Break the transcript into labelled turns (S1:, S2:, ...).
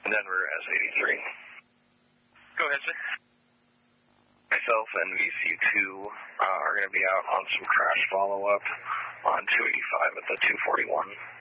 S1: Denver S83.
S2: Go ahead, sir.
S1: Myself and VC2 are going to be out on some crash follow-up on 285 at the 241.